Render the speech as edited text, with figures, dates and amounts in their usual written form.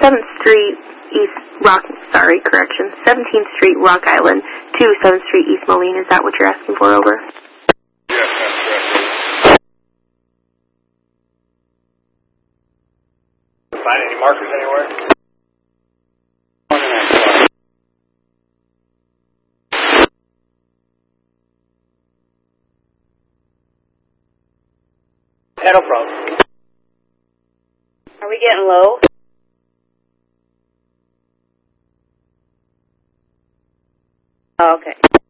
7th Street East Rock, 17th Street Rock Island to 7th Street East Moline. Is that what you're asking for, over? Yes, that's correct. Find any markers anywhere? Yeah, no problem. Are we getting low? Oh, okay.